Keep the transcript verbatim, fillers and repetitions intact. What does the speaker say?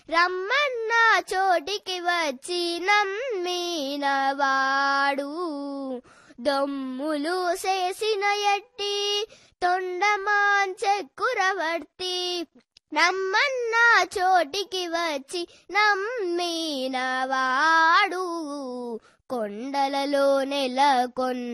రమ్మన్న చోటికి వచ్చి నమ్మినవాడు దమ్ములు చేసిన ఎట్టి తొండమాన్ చక్కురవర్తి రమ్మన్న చోటికి వచ్చి నమ్మినవాడు కొండలలో నెలకొన్న